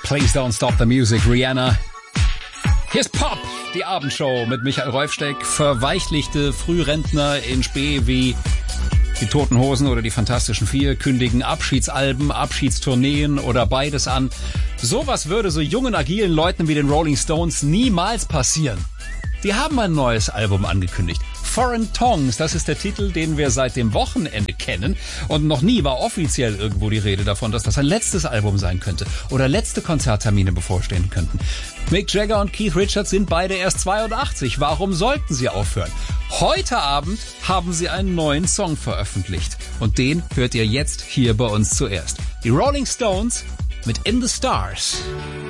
Please Don't Stop the Music, Rihanna. Hier ist Pop, die Abendshow mit Michael Reufsteck. Verweichlichte Frührentner in Spee wie die Toten Hosen oder die Fantastischen Vier kündigen Abschiedsalben, Abschiedstourneen oder beides an. Sowas würde so jungen, agilen Leuten wie den Rolling Stones niemals passieren. Die haben ein neues Album angekündigt. Foreign Tongues, das ist der Titel, den wir seit dem Wochenende kennen. Und noch nie war offiziell irgendwo die Rede davon, dass das ein letztes Album sein könnte oder letzte Konzerttermine bevorstehen könnten. Mick Jagger und Keith Richards sind beide erst 82. Warum sollten sie aufhören? Heute Abend haben sie einen neuen Song veröffentlicht. Und den hört ihr jetzt hier bei uns zuerst. Die Rolling Stones mit In the Stars.